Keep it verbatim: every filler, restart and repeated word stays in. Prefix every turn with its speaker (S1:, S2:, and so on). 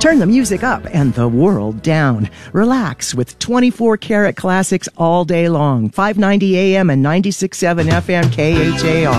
S1: Turn the music up and the world down. Relax with twenty-four karat classics all day long. five ninety A M and ninety-six point seven F M K H A R.